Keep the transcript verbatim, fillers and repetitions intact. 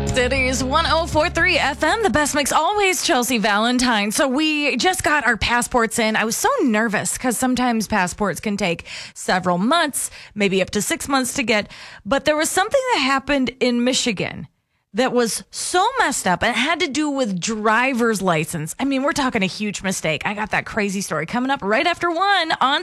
Cities one oh four point three F M, the best mix always, Chelsea Valentine. So we just got our passports in. I was so nervous because sometimes passports can take several months, maybe up to six months to get. But there was something that happened in Michigan that was so messed up, and it had to do with driver's license. I mean, we're talking a huge mistake. I got that crazy story coming up right after one on